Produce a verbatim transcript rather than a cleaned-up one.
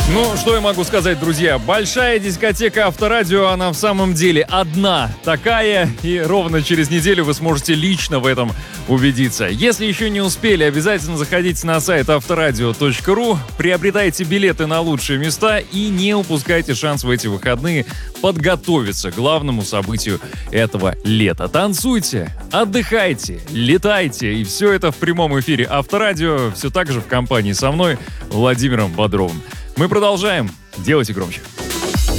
Ну, что я могу сказать, друзья? Большая дискотека Авторадио, она в самом деле одна такая, и ровно через неделю вы сможете лично в этом убедиться. Если еще не успели, обязательно заходите на сайт авторадио точка ру, приобретайте билеты на лучшие места и не упускайте шанс в эти выходные подготовиться к главному событию этого лета. Танцуйте, отдыхайте, летайте, и все это в прямом эфире Авторадио, все так же в компании со мной, Владимиром Бодровым. Мы продолжаем. Делайте громче.